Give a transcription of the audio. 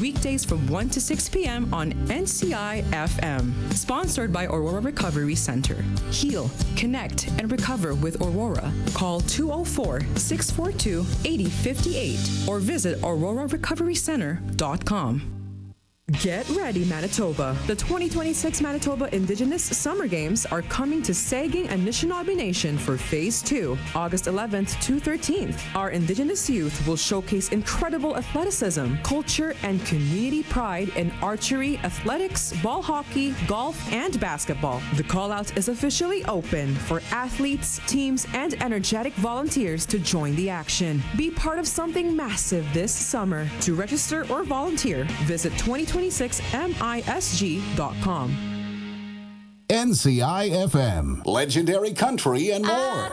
weekdays from 1 to 6 p.m. on NCI FM. Sponsored by Aurora Recovery Center. Heal, connect, and recover with Aurora. Call 204-642-8058 or visit aurorarecoverycenter.com. Get ready, Manitoba. The 2026 Manitoba Indigenous Summer Games are coming to Saging and Anishinaabe Nation for Phase 2, August 11th to 13th. Our Indigenous youth will showcase incredible athleticism, culture, and community pride in archery, athletics, ball hockey, golf, and basketball. The call-out is officially open for athletes, teams, and energetic volunteers to join the action. Be part of something massive this summer. To register or volunteer, visit 2026misg.com. NCI FM, legendary country and more.